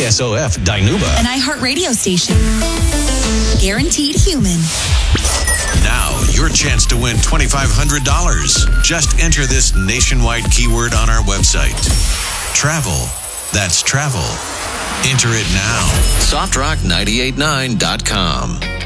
KSOF Dinuba. An iHeartRadio station. Guaranteed human. Now, your chance to win $2,500. Just enter this nationwide keyword on our website. Travel. That's travel. Enter it now. SoftRock989.com.